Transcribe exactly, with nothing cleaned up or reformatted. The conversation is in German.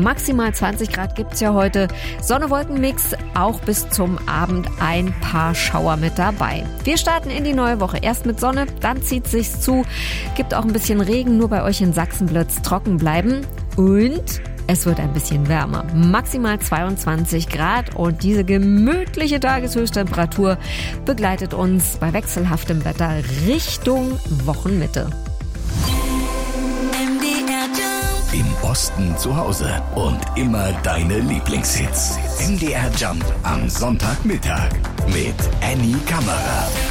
Maximal zwanzig Grad gibt's ja heute. Sonne-Wolken-Mix, auch bis zum Abend ein paar Schauer mit dabei. Wir starten in die neue Woche. Erst mit Sonne, dann zieht sich's zu. Gibt auch ein bisschen Regen, nur bei euch in Sachsen wird's trocken bleiben. Und es wird ein bisschen wärmer. Maximal zweiundzwanzig Grad und diese gemütliche Tageshöchsttemperatur begleitet uns bei wechselhaftem Wetter Richtung Wochenmitte. Im Osten zu Hause und immer deine Lieblingshits. M D R Jump am Sonntagmittag mit Annie Kammerer.